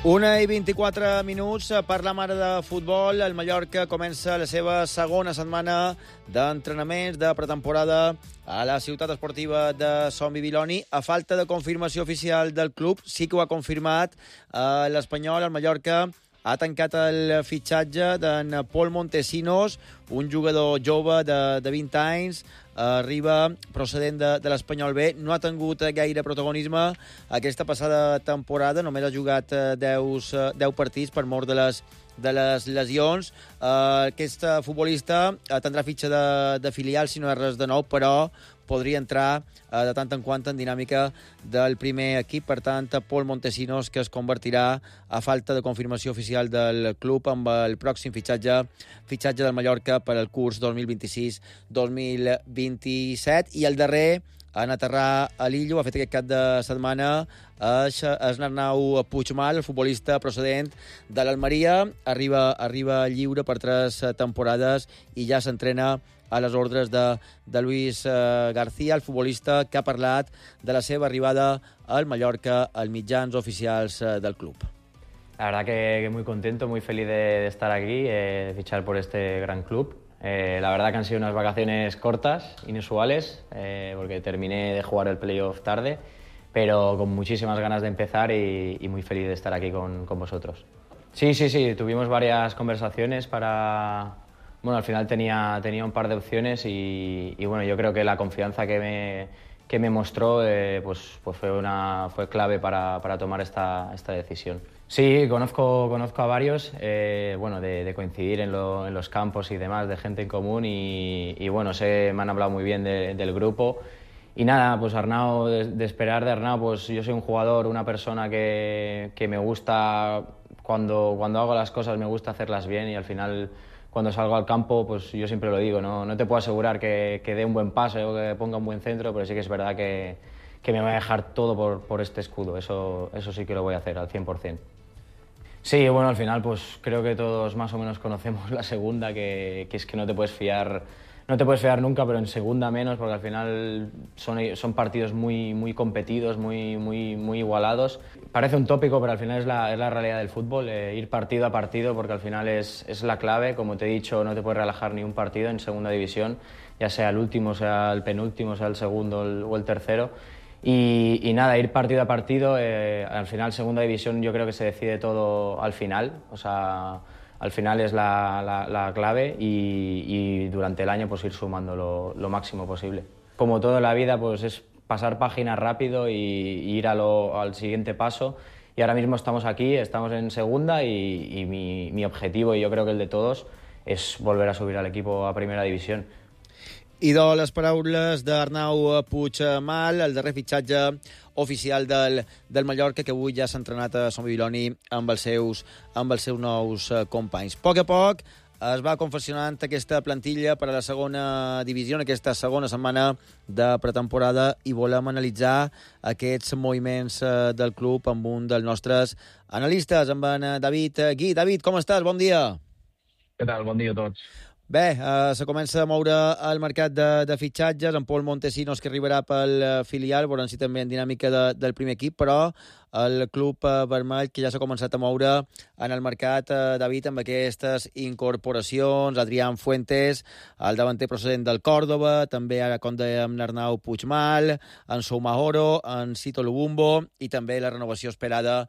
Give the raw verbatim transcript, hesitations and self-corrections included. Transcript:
Una i vint-i-quatre minuts per la mare de futbol. El Mallorca comença la seva segona setmana d'entrenaments de pretemporada a la ciutat esportiva de Son Bibiloni. A falta de confirmació oficial del club, sí que ho ha confirmat eh, l'Espanyol. El Mallorca ha tancat el fitxatge d'en Pol Montesinos, un jugador jove de, de vint anys, arriba procedent de, de l'Espanyol B. No ha tingut gaire protagonisme aquesta passada temporada, només ha jugat deu partits per mort de les, de les lesions. Uh, aquest futbolista uh, tindrà fitxa de, de filial, si no és res de nou, però podria entrar uh, de tant en quant en dinàmica del primer equip. Per tant, Pol Montesinos, que es convertirà, a falta de confirmació oficial del club, amb el pròxim fitxatge, fitxatge del Mallorca per al curs dos mil vint-i-sis dos mil vint-i-set. I el darrer en aterrar a l'Illo, ha fet aquest cap de setmana, és, és Arnau Puigmal, el futbolista procedent de l'Almeria. Arriba, arriba lliure per tres temporades i ja s'entrena a les ordres de, de Luis eh, García, el futbolista que ha parlat de la seva arribada al Mallorca als mitjans oficials eh, del club. La verdad que, que muy contento, muy feliz de, de estar aquí, eh, de fichar por este gran club. Eh, la verdad que han sido unas vacaciones cortas, inusuales, eh, porque terminé de jugar el playoff tarde, pero con muchísimas ganas de empezar y, y muy feliz de estar aquí con, con vosotros. Sí, sí, sí, tuvimos varias conversaciones para... Bueno, al final tenía, tenía un par de opciones y, y bueno, yo creo que la confianza que me, que me mostró eh, pues, pues fue, una, fue clave para, para tomar esta, esta decisión. Sí, conozco, conozco a varios, eh, bueno, de, de coincidir en, lo, en los campos y demás, de gente en común y, y bueno, sé, me han hablado muy bien de, del grupo. Y nada, pues Arnau, de, de esperar de Arnau, pues yo soy un jugador, una persona que, que me gusta, cuando, cuando hago las cosas me gusta hacerlas bien y al final cuando salgo al campo, pues yo siempre lo digo, no, no te puedo asegurar que, que dé un buen pase o que ponga un buen centro, pero sí que es verdad que, que me voy a dejar todo por, por este escudo, eso, eso sí que lo voy a hacer al cien por cien. Sí, bueno, al final pues creo que todos más o menos conocemos la segunda, que, que es que no te puedes fiar, no te puedes fiar nunca, pero en segunda menos, porque al final son, son partidos muy, muy competidos, muy, muy, muy igualados. Parece un tópico, pero al final es la, es la realidad del fútbol, eh, ir partido a partido, porque al final es, es la clave. Como te he dicho, no te puedes relajar ni un partido en segunda división, ya sea el último, sea el penúltimo, sea el segundo el, o el tercero. Y, y nada, ir partido a partido, eh, al final segunda división yo creo que se decide todo al final, o sea, al final es la, la, la clave y, y durante el año pues ir sumando lo, lo máximo posible. Como todo en la vida pues es pasar página rápido y, y ir a lo, al siguiente paso y ahora mismo estamos aquí, estamos en segunda y, y mi, mi objetivo y yo creo que el de todos es volver a subir al equipo a primera división. I de les paraules d'Arnau Puigmal, el darrer fitxatge oficial del, del Mallorca, que avui ja s'ha entrenat a Son Bibiloni amb els seus, amb els seus nous companys. A poc a poc es va confeccionant aquesta plantilla per a la segona divisió, en aquesta segona setmana de pretemporada, i volem analitzar aquests moviments del club amb un dels nostres analistes, amb en David Gui. David, com estàs? Bon dia. Què tal? Bon dia a tots. Bé, eh, se comença a moure el mercat de, de fitxatges, amb Pol Montesinos, que arribarà pel filial, veurem si també en dinàmica de, del primer equip, però el club eh, vermell, que ja s'ha començat a moure en el mercat, eh, David, amb aquestes incorporacions, Adrián Fuentes, el davanter procedent del Córdoba, també ara, com dèiem, Arnau Puigmal, en Soumahoro, en Cito Lubumbo, i també la renovació esperada